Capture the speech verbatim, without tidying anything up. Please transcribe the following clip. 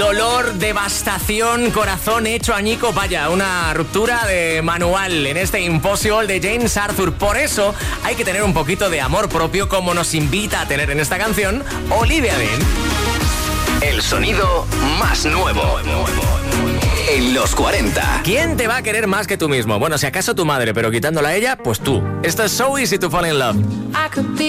dolor, devastación, corazón hecho añico. Vaya, una ruptura de manual en este Impossible de James Arthur. Por eso hay que tener un poquito de amor propio, como nos invita a tener en esta canción Olivia Dean. El sonido más nuevo en los cuarenta. ¿Quién te va a querer más que tú mismo? Bueno, si acaso tu madre, pero quitándola a ella, pues tú. Esto es So Easy to Fall in Love. I could be